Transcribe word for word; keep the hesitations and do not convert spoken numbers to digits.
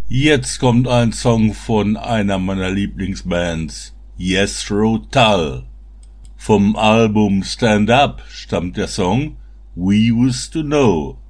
Jetzt kommt ein Song von einer meiner Lieblingsbands, Jethro Tull. Vom Album Stand Up stammt der Song We Used to Know.